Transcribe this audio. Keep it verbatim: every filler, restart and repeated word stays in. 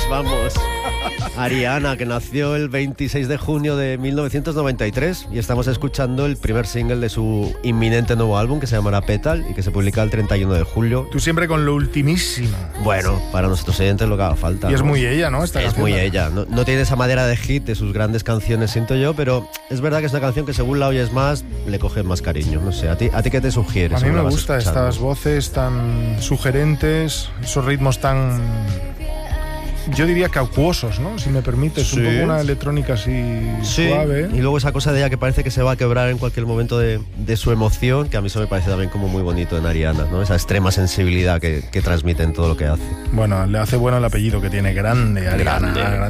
vamos. Ariana, que nació el veintiséis de junio de mil novecientos noventa y tres, y estamos escuchando el primer single de su inminente nuevo álbum, que se llamará Petal, y que se publica el treinta y uno de julio. Tú siempre con lo ultimísimo. Bueno, para nuestros oyentes lo que haga falta. Y es ¿no? muy ella, ¿no? Esta es canción, muy ¿no? ella. No, no tiene esa madera de hit de sus grandes canciones, siento yo, pero es verdad que es una canción que según la oyes más, le coges más cariño. No sé, ¿a ti, a ti qué te sugiere? A mí según me la vas gusta escuchando? estas voces tan sugerentes, esos ritmos tan, yo diría que acuosos, ¿no? Si me permites, Sí. un poco una electrónica así Sí, suave. y luego esa cosa de ella que parece que se va a quebrar en cualquier momento de, de su emoción, que a mí eso me parece también como muy bonito en Ariana, ¿no? Esa extrema sensibilidad que, que transmite en todo lo que hace. Bueno, le hace bueno el apellido que tiene, grande, Ariana. Grande.